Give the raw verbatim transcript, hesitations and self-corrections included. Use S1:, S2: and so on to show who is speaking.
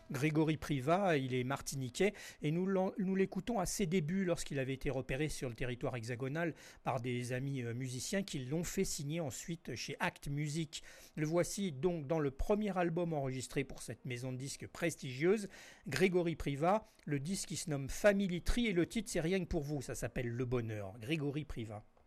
S1: Grégory Privat, il est martiniquais et nous, l'en- nous l'écoutons à ses débuts lorsqu'il avait été repéré sur le territoire hexagonal par des amis euh, musiciens qui l'ont fait signer ensuite chez Act Music. Le voici donc dans le premier album enregistré pour cette maison de disques prestigieuse, Grégory Privat. Le disque qui se nomme Family Tree et le titre c'est Rien que pour vous, ça s'appelle Le Bonheur. Grégory Privat.